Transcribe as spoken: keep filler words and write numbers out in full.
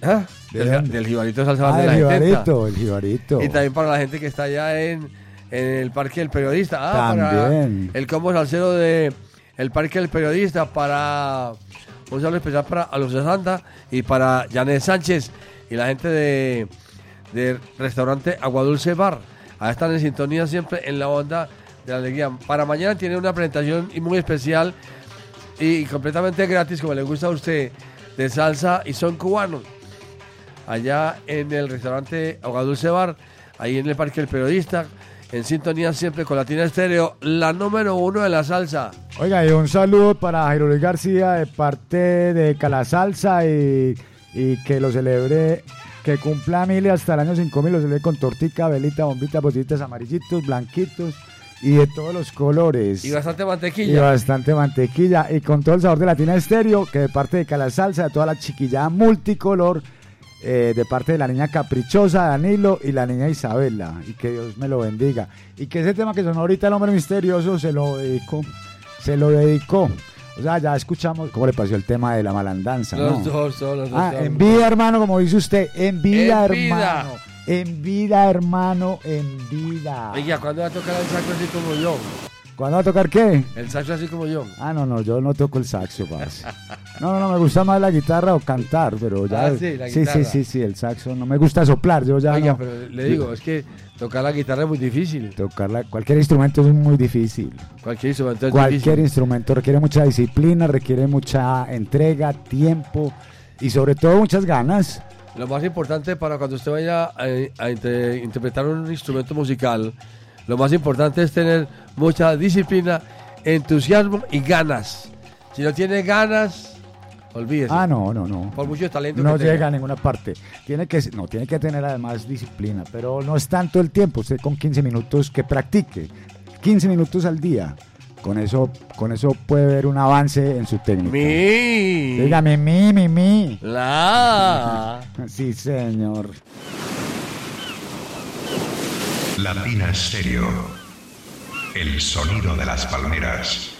¿Ah? ¿De Del, dónde? del Jibarito Salsa Bar Ah, de la el setenta. Jibarito, el Jibarito. Y también para la gente que está allá en, en el Parque del Periodista. Ah, También. para el combo salsero de el Parque del Periodista, para un saludo especial para Alonso Santa y para Janet Sánchez y la gente de del restaurante Aguadulce Bar. Ahí están en sintonía siempre en la onda de la alegría. Para mañana tiene una presentación y muy especial y completamente gratis, como le gusta a usted, de salsa y son cubanos. Allá en el restaurante Aguadulce Bar, ahí en el Parque del Periodista, en sintonía siempre con Latina Estéreo, la número uno de la salsa. Oiga, y un saludo para Jairo Luis García de parte de Calasalsa y, y que lo celebre, que cumpla mil y hasta el año cinco mil, lo celebre con tortica, velita, bombita, bolsitas, amarillitos, blanquitos y de todos los colores. Y bastante Y mantequilla. bastante mantequilla y con todo el sabor de Latina Estéreo, que de parte de Calasalsa, de toda la chiquillada multicolor, eh, de parte de la niña caprichosa, Danilo y la niña Isabela, y que Dios me lo bendiga. Y que ese tema que sonó ahorita, El Hombre Misterioso, se lo dedicó, se lo dedicó. O sea, ya escuchamos cómo le pareció el tema de la malandanza, ¿no? Los dos, son los dos. Ah, son. en vida, hermano, como dice usted, en vida, En vida. hermano. En vida, hermano, en vida. Oiga, ¿cuándo va a tocar el saxo así como yo? ¿Cuándo va a tocar qué? El saxo así como yo. Ah, no, no, yo no toco el saxo, parce. No, no, no, me gusta más la guitarra o cantar, pero ya... Ah, sí, la sí, guitarra. sí, sí, sí, el saxo. No me gusta soplar, yo ya Oiga, no... pero le digo, es que tocar la guitarra es muy difícil. Tocarla, cualquier instrumento es muy difícil. Cualquier instrumento es Cualquier difícil. instrumento requiere mucha disciplina, requiere mucha entrega, tiempo y sobre todo muchas ganas. Lo más importante para cuando usted vaya a, a inter- interpretar un instrumento musical, lo más importante es tener mucha disciplina, entusiasmo y ganas. Si no tiene ganas, olvídese. Ah, no, no, no. Por mucho talento No que tenga. llega a ninguna parte. Tiene que, no, tiene que tener además disciplina, pero no es tanto el tiempo. Usted con quince minutos que practique, quince minutos al día, con eso, con eso puede ver un avance en su técnica. Mi. Dígame, mi, mi, mi. La. Sí, señor. Latina Stereo. El sonido de las palmeras.